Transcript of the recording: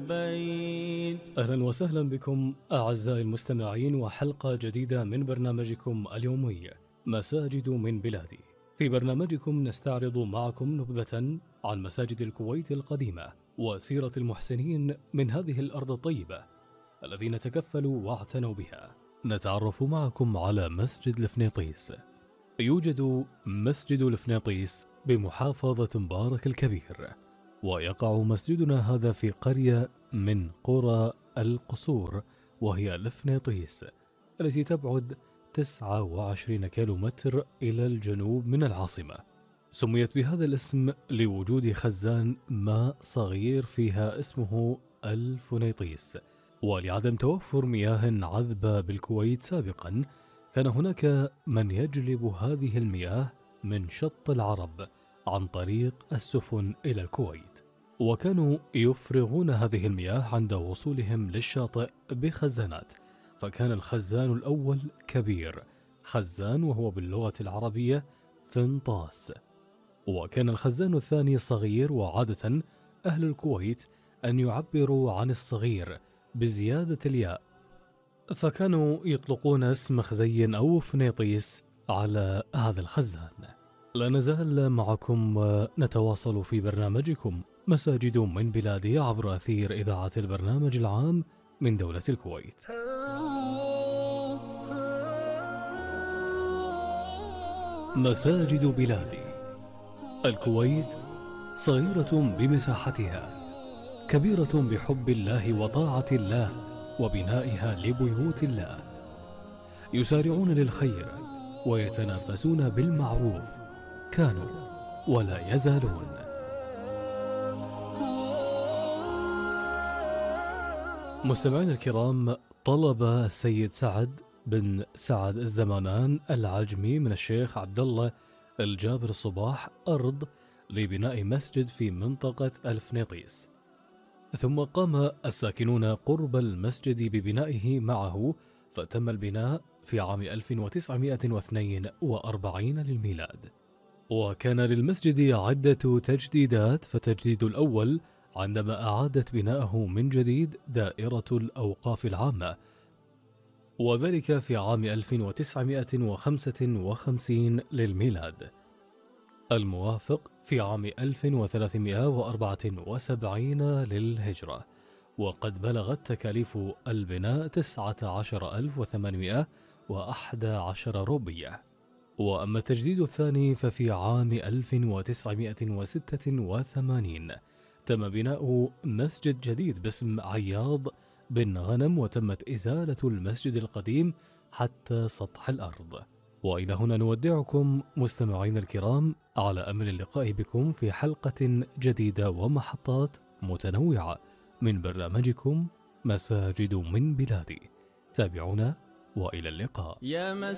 البيت. أهلا وسهلا بكم أعزائي المستمعين وحلقة جديدة من برنامجكم اليومي مساجد من بلادي. في برنامجكم نستعرض معكم نبذة عن مساجد الكويت القديمة وسيرة المحسنين من هذه الأرض الطيبة الذين تكفلوا واعتنوا بها. نتعرف معكم على مسجد الفنيطيس. يوجد مسجد الفنيطيس بمحافظة مبارك الكبير، ويقع مسجدنا هذا في قرية من قرى القصور وهي الفنيطيس التي تبعد 29 كيلومتر إلى الجنوب من العاصمة. سميت بهذا الاسم لوجود خزان ماء صغير فيها اسمه الفنيطيس، ولعدم توفر مياه عذبة بالكويت سابقا كان هناك من يجلب هذه المياه من شط العرب عن طريق السفن إلى الكويت، وكانوا يفرغون هذه المياه عند وصولهم للشاطئ بخزانات. فكان الخزان الأول كبير، خزان وهو باللغة العربية فنطاس، وكان الخزان الثاني صغير، وعادة أهل الكويت أن يعبروا عن الصغير بزيادة الياء، فكانوا يطلقون اسم خزين أو فنيطيس على هذا الخزان. لا نزال معكم نتواصل في برنامجكم مساجد من بلادي عبر أثير إذاعة البرنامج العام من دولة الكويت. مساجد بلادي. الكويت صغيرة بمساحتها، كبيرة بحب الله وطاعة الله وبنائها لبيوت الله. يسارعون للخير ويتنافسون بالمعروف، كانوا ولا يزالون. مستمعين الكرام، طلب السيد سعد بن سعد الزمانان العجمي من الشيخ عبد الله الجابر الصباح أرض لبناء مسجد في منطقة الفنيطيس، ثم قام الساكنون قرب المسجد ببنائه معه، فتم البناء في عام 1942 للميلاد. وكان للمسجد عدة تجديدات، فالتجديد الأول عندما أعادت بناءه من جديد دائرة الأوقاف العامة، وذلك في عام 1955 للميلاد، الموافق في عام 1374 للهجرة، وقد بلغت تكاليف البناء 19,811 روبية. وأما التجديد الثاني ففي عام 1986 تم بناء مسجد جديد باسم عياض بن غنم، وتمت إزالة المسجد القديم حتى سطح الأرض. وإلى هنا نودعكم مستمعين الكرام، على أمل اللقاء بكم في حلقة جديدة ومحطات متنوعة من برنامجكم مساجد من بلادي. تابعونا وإلى اللقاء.